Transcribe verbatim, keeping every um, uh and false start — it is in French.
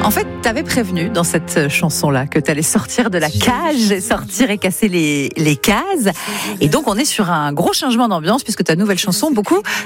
En fait, t'avais prévenu dans cette chanson-là que t'allais sortir de la cage, sortir et casser les, les cases. Et donc, on est sur un gros changement d'ambiance puisque ta nouvelle chanson, beaucoup